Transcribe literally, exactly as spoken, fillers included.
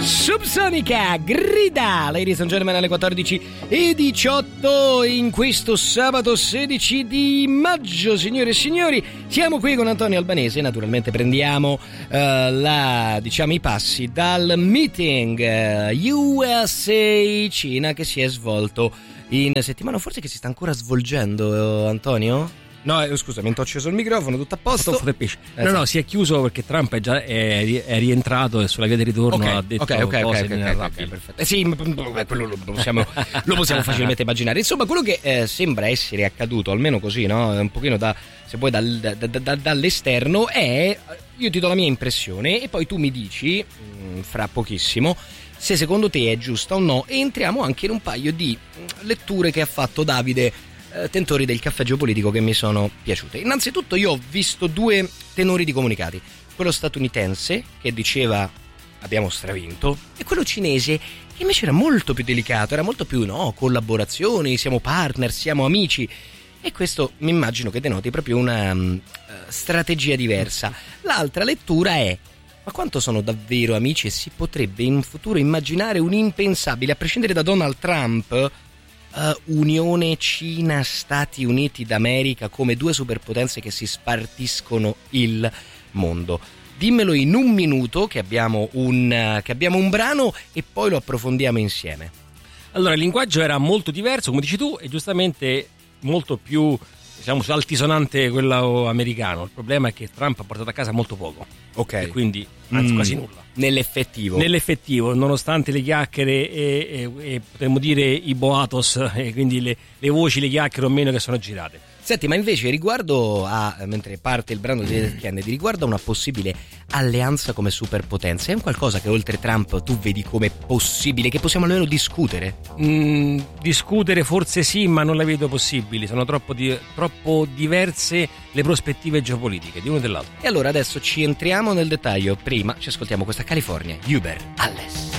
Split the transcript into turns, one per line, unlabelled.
Subsonica grida, ladies and gentlemen, alle quattordici e diciotto in questo sabato sedici di maggio, signore e signori. Siamo qui con Antonio Albanese, naturalmente prendiamo uh, la, diciamo, i passi dal meeting uh, U S A Cina che si è svolto in settimana, forse che si sta ancora svolgendo, uh, Antonio? No, eh, scusa, mi ho acceso il microfono, tutto a posto.
Eh, no, no, si è chiuso perché Trump è già è, è rientrato e sulla via di ritorno
okay,
ha detto
okay, okay,
cose
okay,
inenarrabili.
okay, perfetto. Eh sì, quello lo possiamo, lo possiamo facilmente immaginare. Insomma, quello che eh, sembra essere accaduto, almeno così, no? Un pochino da, se vuoi, dal, da, da, da, dall'esterno, è, io ti do la mia impressione e poi tu mi dici, mh, fra pochissimo, se secondo te è giusta o no, e entriamo anche in un paio di letture che ha fatto Davide tenori del caffè geopolitico che mi sono piaciute. Innanzitutto io ho visto due tenori di comunicati, quello statunitense che diceva abbiamo stravinto e quello cinese che invece era molto più delicato, era molto più no, collaborazioni, siamo partner, siamo amici, e questo mi immagino che denoti proprio una um, strategia diversa. L'altra lettura è: ma quanto sono davvero amici e si potrebbe in futuro immaginare un impensabile, a prescindere da Donald Trump, Uh, Unione Cina-Stati Uniti d'America come due superpotenze che si spartiscono il mondo. Dimmelo in un minuto che abbiamo un, uh, che abbiamo un brano e poi lo approfondiamo insieme.
Allora, il linguaggio era molto diverso, come dici tu, e giustamente molto più, diciamo, altisonante quello americano. Il problema è che Trump ha portato a casa molto poco.
Ok.
E quindi, anzi, mm. quasi nulla.
Nell'effettivo.
Nell'effettivo, nonostante le chiacchiere e, e, e potremmo dire i boatos, e quindi le, le voci, le chiacchiere o meno che sono girate.
Senti, ma invece riguardo a, mentre parte il brano di Dead Kennedy, riguardo a una possibile alleanza come superpotenza, è un qualcosa che oltre Trump tu vedi come possibile, che possiamo almeno discutere?
Mm, discutere forse sì, ma non la vedo possibile, sono troppo, di, troppo diverse le prospettive geopolitiche di uno e dell'altro.
E allora adesso ci entriamo nel dettaglio, prima ci ascoltiamo questa California, Uber Alles.